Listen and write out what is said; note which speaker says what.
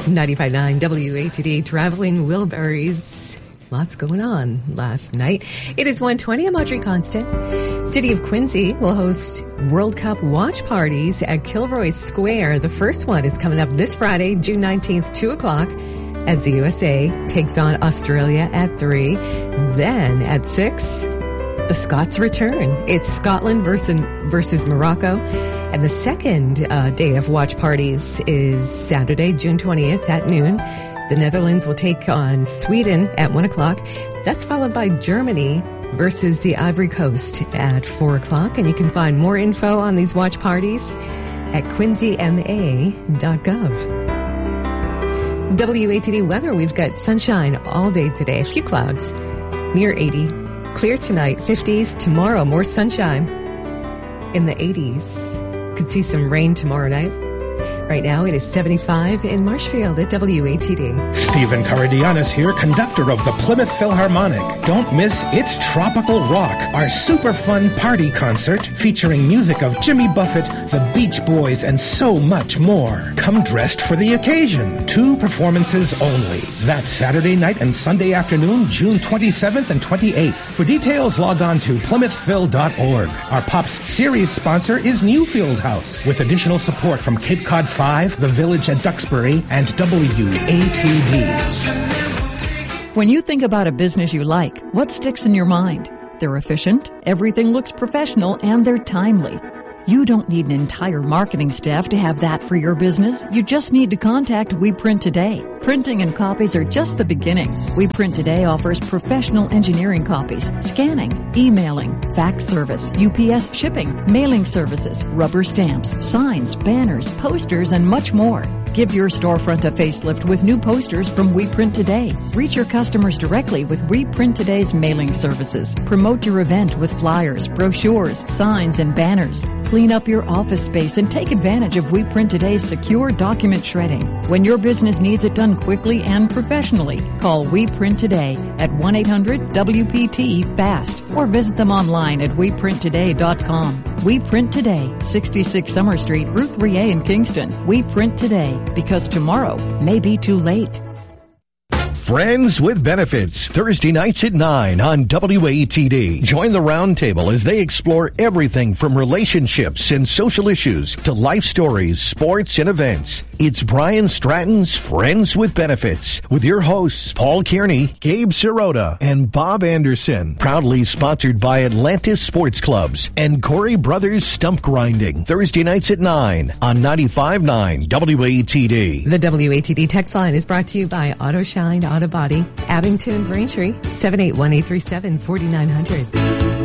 Speaker 1: 95.9 WATD, Traveling Wilburys. Lots going on last night. It is 1:20. I'm Audrey Constant. City of Quincy will host World Cup watch parties at Kilroy Square. The first one is coming up this Friday, June 19th, 2 o'clock, as the USA takes on Australia at 3. Then at 6, the Scots return. It's Scotland versus Morocco. And the second day of watch parties is Saturday, June 20th at noon. The Netherlands will take on Sweden at 1 o'clock. That's followed by Germany versus the Ivory Coast at 4 o'clock. And you can find more info on these watch parties at quincyma.gov. WATD weather, we've got sunshine all day today. A few clouds, near 80. Clear tonight, 50s. Tomorrow, more sunshine in the 80s. Could see some rain tomorrow night. Right now, it is 75 in Marshfield at WATD.
Speaker 2: Stephen Karadianis here, conductor of the Plymouth Philharmonic. Don't miss It's Tropical Rock, our super fun party concert featuring music of Jimmy Buffett, the Beach Boys, and so much more. Come dressed for the occasion. 2 performances only. That's Saturday night and Sunday afternoon, June 27th and 28th. For details, log on to PlymouthPhil.org. Our Pops series sponsor is Newfield House, with additional support from Cape Cod 5, The Village at Duxbury, and WATD.
Speaker 3: When you think about a business you like, what sticks in your mind? They're efficient, everything looks professional, and they're timely. You don't need an entire marketing staff to have that for your business. You just need to contact We Print Today. Printing and copies are just the beginning. We Print Today offers professional engineering copies, scanning, emailing, fax service, UPS shipping, mailing services, rubber stamps, signs, banners, posters, and much more. Give your storefront a facelift with new posters from We Print Today. Reach your customers directly with We Print Today's mailing services. Promote your event with flyers, brochures, signs, and banners. Clean up your office space and take advantage of We Print Today's secure document shredding. When your business needs it done quickly and professionally, call We Print Today at 1-800-WPT-FAST or visit them online at WePrintToday.com. We Print Today, 66 Summer Street, Route 3A in Kingston. We Print Today, because tomorrow may be too late.
Speaker 4: Friends with Benefits, Thursday nights at 9 on WATD. Join the roundtable as they explore everything from relationships and social issues to life stories, sports, and events. It's Brian Stratton's Friends with Benefits with your hosts, Paul Kearney, Gabe Sirota, and Bob Anderson. Proudly sponsored by Atlantis Sports Clubs and Corey Brothers Stump Grinding. Thursday nights at 9 on 95.9 WATD.
Speaker 1: The WATD text line is brought to you by AutoShine Auto Body, Abington, Braintree, 781-837-4900.